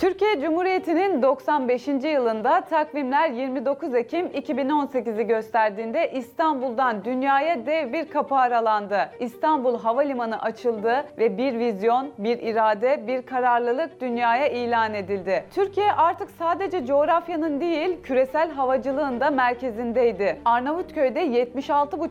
Türkiye Cumhuriyeti'nin 95. yılında takvimler 29 Ekim 2018'i gösterdiğinde İstanbul'dan dünyaya dev bir kapı aralandı. İstanbul Havalimanı açıldı ve bir vizyon, bir irade, bir kararlılık dünyaya ilan edildi. Türkiye artık sadece coğrafyanın değil, küresel havacılığın da merkezindeydi. Arnavutköy'de 76,5